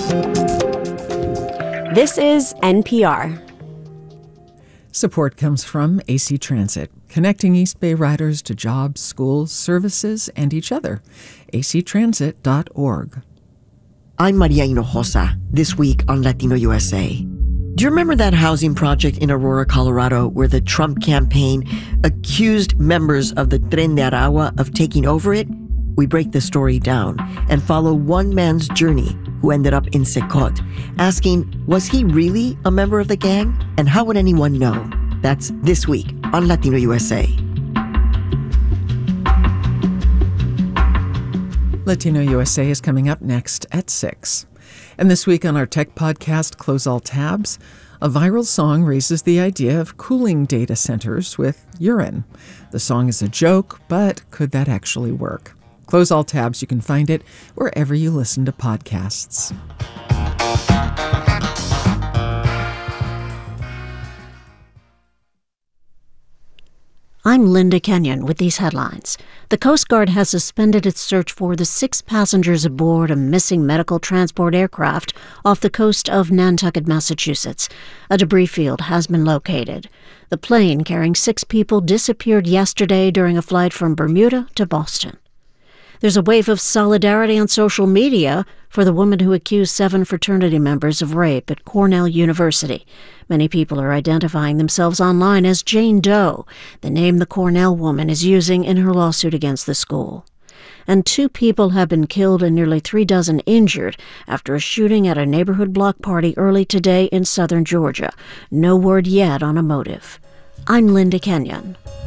This is NPR. Support comes from AC Transit, connecting East Bay riders to jobs, schools, services, and each other. actransit.org. I'm Maria Hinojosa, this week on Latino USA. Do you remember that housing project in Aurora, Colorado, where the Trump campaign accused members of the Tren de Aragua of taking over it? We break the story down and follow one man's journey who ended up in Secot, asking, was he really a member of the gang? And how would anyone know? That's this week on Latino USA. Latino USA is coming up next at 6. And this week on our tech podcast, Close All Tabs, a viral song raises the idea of cooling data centers with urine. The song is a joke, but could that actually work? Close All Tabs, you can find it wherever you listen to podcasts. I'm Linda Kenyon with these headlines. The Coast Guard has suspended its search for the 6 passengers aboard a missing medical transport aircraft off the coast of Nantucket, Massachusetts. A debris field has been located. The plane carrying 6 people disappeared yesterday during a flight from Bermuda to Boston. There's a wave of solidarity on social media for the woman who accused 7 fraternity members of rape at Cornell University. Many people are identifying themselves online as Jane Doe, the name the Cornell woman is using in her lawsuit against the school. And 2 people have been killed and nearly 3 dozen injured after a shooting at a neighborhood block party early today in southern Georgia. No word yet on a motive. I'm Linda Kenyon.